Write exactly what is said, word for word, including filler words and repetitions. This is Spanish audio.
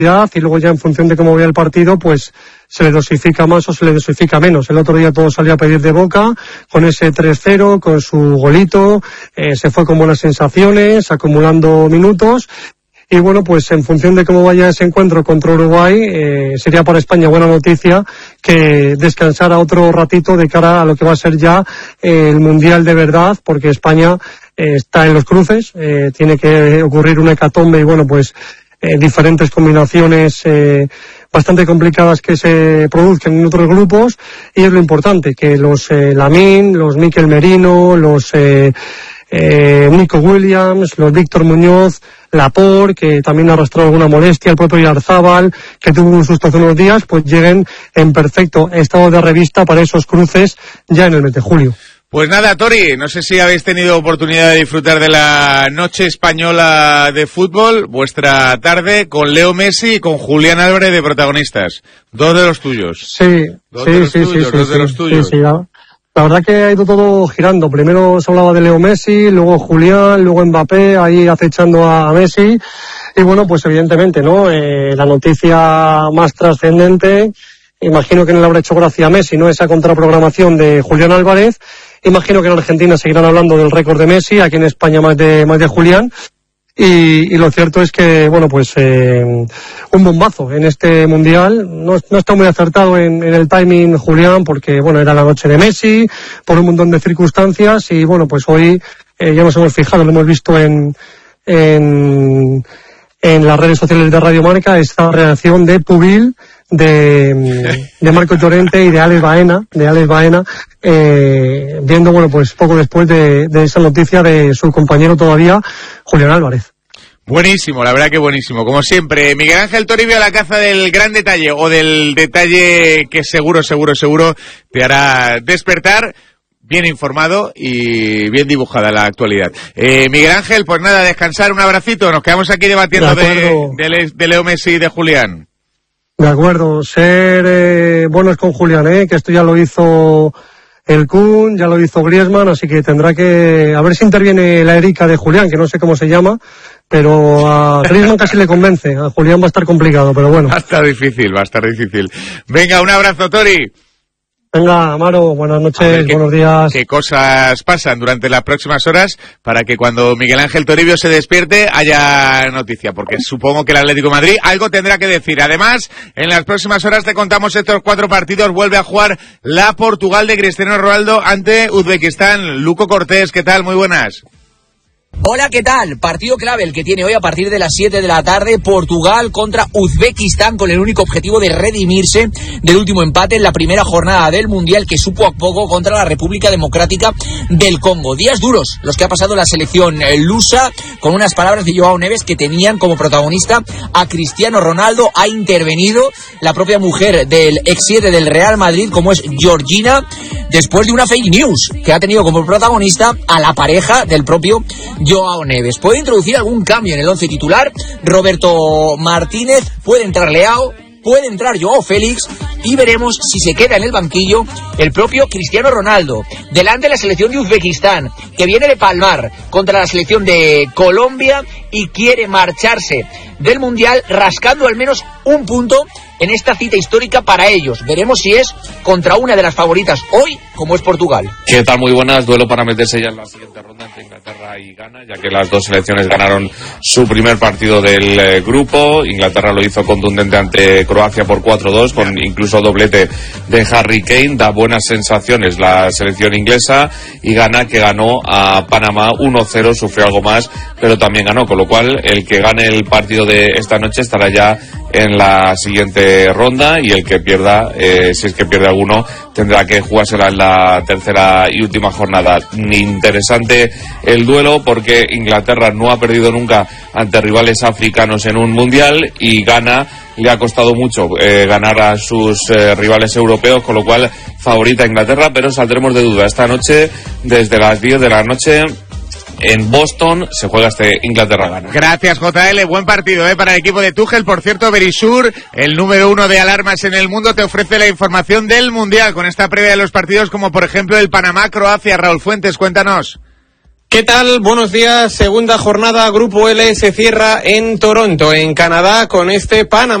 y luego ya en función de cómo vea el partido, pues se le dosifica más o se le dosifica menos. El otro día todo salió a pedir de Boca, con ese tres cero, con su golito, eh, se fue con buenas sensaciones, acumulando minutos. Y bueno, pues en función de cómo vaya ese encuentro contra Uruguay, eh, sería para España buena noticia que descansara otro ratito de cara a lo que va a ser ya eh, el Mundial de verdad, porque España eh, está en los cruces, eh, tiene que ocurrir una hecatombe y bueno, pues eh, diferentes combinaciones eh, bastante complicadas que se produzcan en otros grupos, y es lo importante, que los eh, Lamine, los Mikel Merino, los eh, eh, Nico Williams, los Víctor Muñoz, Laporte, que también ha arrastrado alguna molestia, el propio Yarzábal, que tuvo un susto hace unos días, pues lleguen en perfecto estado de revista para esos cruces ya en el mes de julio. Pues nada, Tori, no sé si habéis tenido oportunidad de disfrutar de la noche española de fútbol, vuestra tarde con Leo Messi y con Julián Álvarez de protagonistas. Dos de los tuyos. Sí, dos sí, de los sí, tuyos, sí, dos sí, de los sí, tuyos. sí, sí, la, la verdad que ha ido todo girando. Primero se hablaba de Leo Messi, luego Julián, luego Mbappé, ahí acechando a Messi. Y bueno, pues evidentemente, ¿no? Eh, la noticia más trascendente, imagino que no le habrá hecho gracia a Messi, ¿no? Esa contraprogramación de Julián Álvarez. Imagino que en Argentina seguirán hablando del récord de Messi, aquí en España más de más de Julián. Y, y lo cierto es que, bueno, pues eh, un bombazo en este Mundial. No, no está muy acertado en, en el timing Julián, porque, bueno, era la noche de Messi, por un montón de circunstancias. Y, bueno, pues hoy eh, ya nos hemos fijado, lo hemos visto en, en, en las redes sociales de Radio Marca, esta reacción de Pubil, de, de Marco Llorente y de Alex Baena, de Alex Baena, eh, viendo, bueno, pues poco después de, de esa noticia de su compañero todavía, Julián Álvarez. Buenísimo, la verdad que buenísimo, como siempre. Miguel Ángel Toribio a la caza del gran detalle, o del detalle que seguro, seguro, seguro te hará despertar. Bien informado y bien dibujada la actualidad. Eh, Miguel Ángel, pues nada, descansar, un abracito. Nos quedamos aquí debatiendo de, de, de Leo Messi y de Julián. De acuerdo, ser eh, buenos con Julián, eh, que esto ya lo hizo el Kun, ya lo hizo Griezmann, así que tendrá que... A ver si interviene la Erika de Julián, que no sé cómo se llama, pero a Griezmann casi le convence, a Julián va a estar complicado, pero bueno. Va a estar difícil, va a estar difícil. Venga, un abrazo, Tori. Venga, Amaro, buenas noches, qué, buenos días. Qué cosas pasan durante las próximas horas para que cuando Miguel Ángel Toribio se despierte haya noticia, porque supongo que el Atlético de Madrid algo tendrá que decir. Además, en las próximas horas te contamos estos cuatro partidos. Vuelve a jugar la Portugal de Cristiano Ronaldo ante Uzbekistán. Luco Cortés, ¿qué tal? Muy buenas. Hola, ¿qué tal? Partido clave el que tiene hoy a partir de las siete de la tarde, Portugal contra Uzbekistán, con el único objetivo de redimirse del último empate en la primera jornada del Mundial, que supo a poco contra la República Democrática del Congo. Días duros los que ha pasado la selección lusa, con unas palabras de Joao Neves que tenían como protagonista a Cristiano Ronaldo. Ha intervenido la propia mujer del ex siete del Real Madrid, como es Georgina, después de una fake news que ha tenido como protagonista a la pareja del propio Joao Neves. Puede introducir algún cambio en el once titular. Roberto Martínez, puede entrar Leao, puede entrar Joao Félix, y veremos si se queda en el banquillo el propio Cristiano Ronaldo. Delante la selección de Uzbekistán, que viene de palmar contra la selección de Colombia y quiere marcharse del Mundial rascando al menos un punto en esta cita histórica para ellos. Veremos si es contra una de las favoritas hoy, como es Portugal. ¿Qué tal? Muy buenas. Duelo para meterse ya en la siguiente ronda entre Inglaterra y Ghana, ya que las dos selecciones ganaron su primer partido del eh, grupo. Inglaterra lo hizo contundente ante Croacia por cuatro dos, con incluso doblete de Harry Kane. Da buenas sensaciones la selección inglesa, y Ghana, que ganó a Panamá uno cero, sufrió algo más, pero también ganó, con lo cual el que gane el partido de esta noche estará ya en la siguiente ronda, y el que pierda, eh, si es que pierde alguno, tendrá que jugársela en la tercera y última jornada. Interesante el duelo, porque Inglaterra no ha perdido nunca ante rivales africanos en un mundial, y Ghana le ha costado mucho eh, ganar a sus eh, rivales europeos, con lo cual favorita Inglaterra, pero saldremos de duda. Esta noche, desde las diez de la noche, en Boston se juega este Inglaterra-Ghana. Gracias, J L. Buen partido ¿eh? para el equipo de Tuchel. Por cierto, Verisur, el número uno de alarmas en el mundo, te ofrece la información del Mundial con esta previa de los partidos, como por ejemplo el Panamá-Croacia. Raúl Fuentes, cuéntanos. ¿Qué tal? Buenos días. Segunda jornada Grupo L se cierra en Toronto, en Canadá, con este Panamá